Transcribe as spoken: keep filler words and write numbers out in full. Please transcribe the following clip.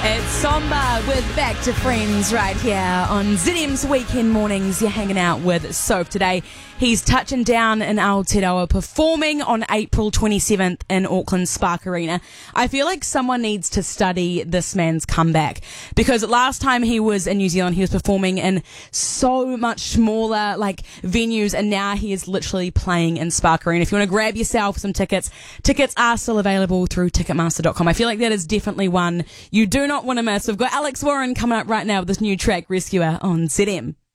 It's Somba with Back to Friends right here on Z M's Weekend Mornings. You're hanging out with Soph today. He's touching down in Aotearoa, performing on April twenty-seventh in Auckland Spark Arena. I feel like someone needs to study this man's comeback, because last time he was in New Zealand, he was performing in so much smaller like venues, and now he is literally playing in Spark Arena. If you want to grab yourself some tickets, tickets are still available through ticketmaster dot com. I feel like that is definitely one you do not want to miss. We've got Alex Warren coming up right now with this new track, Rescuer, on Z M.